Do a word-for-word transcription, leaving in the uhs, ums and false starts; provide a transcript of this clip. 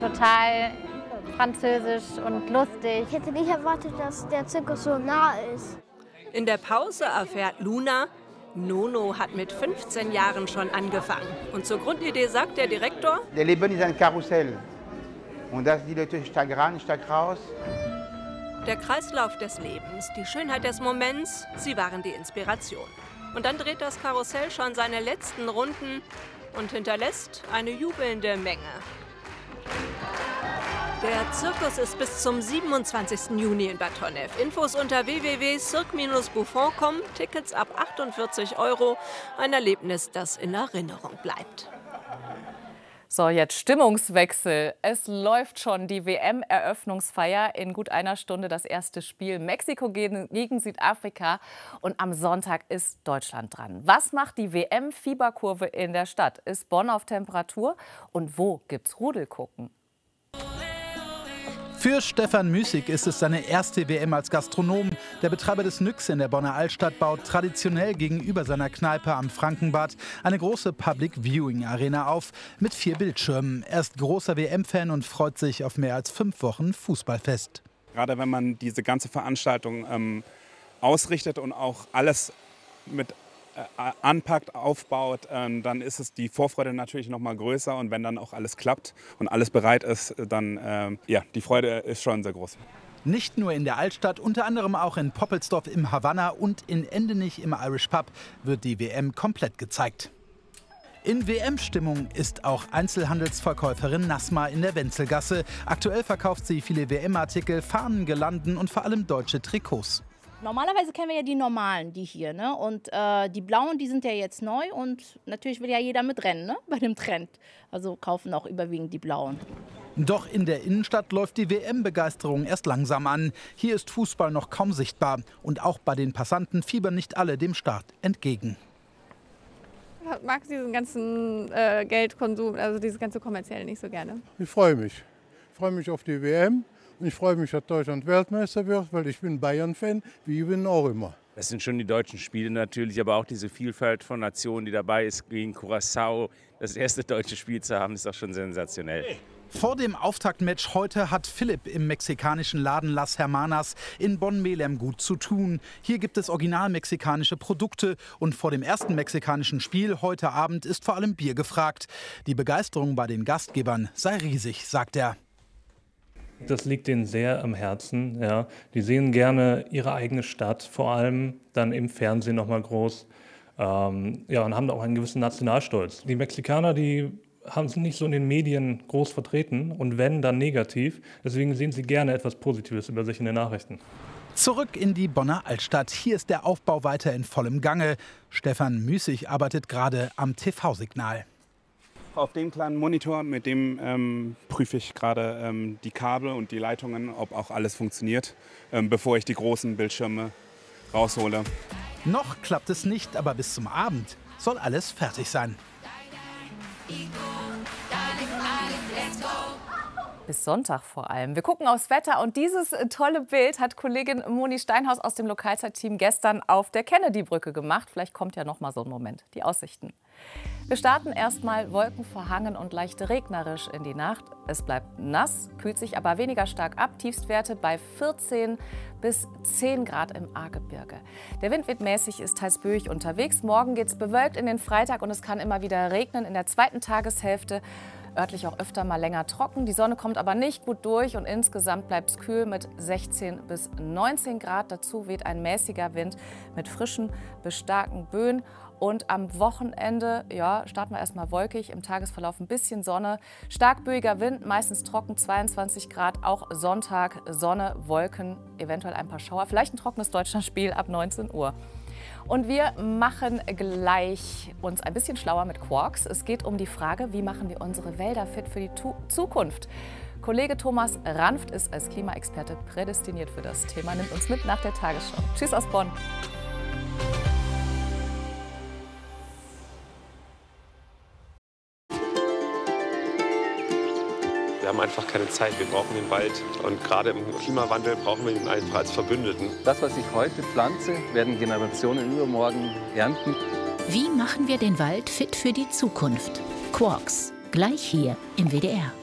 Total französisch und lustig. Ich hätte nicht erwartet, dass der Zirkus so nah ist. In der Pause erfährt Luna, Nono hat mit fünfzehn Jahren schon angefangen. Und zur Grundidee sagt der Direktor: Der Leben ist ein Karussell. Und dass die Leute stark ran, stark raus. Der Kreislauf des Lebens, die Schönheit des Moments, sie waren die Inspiration. Und dann dreht das Karussell schon seine letzten Runden und hinterlässt eine jubelnde Menge. Der Zirkus ist bis zum siebenundzwanzigsten Juni in Bad Honnef. Infos unter w w w punkt cirque Bindestrich buffon punkt com. Tickets ab achtundvierzig Euro. Ein Erlebnis, das in Erinnerung bleibt. So, jetzt Stimmungswechsel. Es läuft schon die W M-Eröffnungsfeier. In gut einer Stunde das erste Spiel Mexiko gegen, gegen Südafrika. Und am Sonntag ist Deutschland dran. Was macht die W M-Fieberkurve in der Stadt? Ist Bonn auf Temperatur? Und wo gibt's Rudelgucken? Für Stefan Müßig ist es seine erste W M als Gastronom. Der Betreiber des Nyx in der Bonner Altstadt baut traditionell gegenüber seiner Kneipe am Frankenbad eine große Public-Viewing-Arena auf mit vier Bildschirmen. Er ist großer W M-Fan und freut sich auf mehr als fünf Wochen Fußballfest. Gerade wenn man diese ganze Veranstaltung ähm, ausrichtet und auch alles mit äh, anpackt, aufbaut, äh, dann ist es die Vorfreude natürlich noch mal größer. Und wenn dann auch alles klappt und alles bereit ist, dann äh, ja, die Freude ist schon sehr groß. Nicht nur in der Altstadt, unter anderem auch in Poppelsdorf im Havanna und in Endenich im Irish Pub wird die W M komplett gezeigt. In W M-Stimmung ist auch Einzelhandelsverkäuferin Nasma in der Wenzelgasse. Aktuell verkauft sie viele W M-Artikel, Fahnen, Girlanden und vor allem deutsche Trikots. Normalerweise kennen wir ja die normalen, die hier, ne? Und äh, die blauen, die sind ja jetzt neu und natürlich will ja jeder mitrennen, ne? Bei dem Trend. Also kaufen auch überwiegend die blauen. Doch in der Innenstadt läuft die W M-Begeisterung erst langsam an. Hier ist Fußball noch kaum sichtbar. Und auch bei den Passanten fiebern nicht alle dem Start entgegen. Ich mag diesen ganzen äh, Geldkonsum, also dieses ganze Kommerzielle nicht so gerne. Ich freue mich. Ich freue mich auf die W M. Und ich freue mich, dass Deutschland Weltmeister wird, weil ich bin Bayern-Fan, wie ich bin auch immer. Das sind schon die deutschen Spiele natürlich, aber auch diese Vielfalt von Nationen, die dabei ist, gegen Curaçao. Das erste deutsche Spiel zu haben, ist doch schon sensationell. Vor dem Auftaktmatch heute hat Philipp im mexikanischen Laden Las Hermanas in Bonn-Melem gut zu tun. Hier gibt es original mexikanische Produkte und vor dem ersten mexikanischen Spiel heute Abend ist vor allem Bier gefragt. Die Begeisterung bei den Gastgebern sei riesig, sagt er. Das liegt denen sehr am Herzen. Ja. Die sehen gerne ihre eigene Stadt, vor allem dann im Fernsehen noch mal groß. Ähm, ja, und haben auch einen gewissen Nationalstolz. Die Mexikaner, die haben sind nicht so in den Medien groß vertreten und wenn, dann negativ. Deswegen sehen sie gerne etwas Positives über sich in den Nachrichten. Zurück in die Bonner Altstadt. Hier ist der Aufbau weiter in vollem Gange. Stefan Müßig arbeitet gerade am T V-Signal. Auf dem kleinen Monitor, mit dem ähm, prüfe ich gerade ähm, die Kabel und die Leitungen, ob auch alles funktioniert, ähm, bevor ich die großen Bildschirme raushole. Noch klappt es nicht, aber bis zum Abend soll alles fertig sein. Bis Sonntag vor allem. Wir gucken aufs Wetter und dieses tolle Bild hat Kollegin Moni Steinhaus aus dem Lokalzeitteam gestern auf der Kennedy-Brücke gemacht. Vielleicht kommt ja noch mal so ein Moment. Die Aussichten. Wir starten erstmal wolkenverhangen und leicht regnerisch in die Nacht. Es bleibt nass, kühlt sich aber weniger stark ab. Tiefstwerte bei vierzehn bis zehn Grad im Ahrgebirge. Der Wind wird mäßig, ist teils böig unterwegs. Morgen geht es bewölkt in den Freitag und es kann immer wieder regnen in der zweiten Tageshälfte. Örtlich auch öfter mal länger trocken. Die Sonne kommt aber nicht gut durch und insgesamt bleibt es kühl mit sechzehn bis neunzehn Grad. Dazu weht ein mäßiger Wind mit frischen bis starken Böen. Und am Wochenende ja, starten wir erstmal wolkig, im Tagesverlauf ein bisschen Sonne. Stark böiger Wind, meistens trocken, zweiundzwanzig Grad. Auch Sonntag Sonne, Wolken, eventuell ein paar Schauer. Vielleicht ein trockenes Deutschlandspiel ab neunzehn Uhr. Und wir machen gleich uns ein bisschen schlauer mit Quarks. Es geht um die Frage, wie machen wir unsere Wälder fit für die tu Zukunft. Kollege Thomas Ranft ist als Klimaexperte prädestiniert für das Thema. Nimmt uns mit nach der Tagesschau. Tschüss aus Bonn. Wir haben einfach keine Zeit, wir brauchen den Wald. Und gerade im Klimawandel brauchen wir ihn einfach als Verbündeten. Das, was ich heute pflanze, werden Generationen übermorgen ernten. Wie machen wir den Wald fit für die Zukunft? Quarks, gleich hier im W D R.